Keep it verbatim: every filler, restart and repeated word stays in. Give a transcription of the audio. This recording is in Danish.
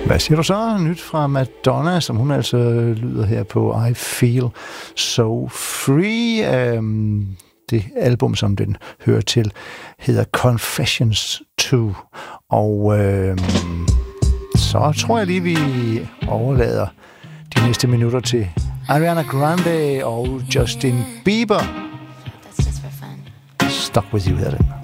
Hvad siger du så? Nyt fra Madonna, som hun altså lyder her på I Feel So Free. Um, det album, som den hører til, hedder Confessions to. Og um, så tror jeg lige, vi overlader de næste minutter til Ariana Grande og Justin Bieber. Stuck With You hedder den.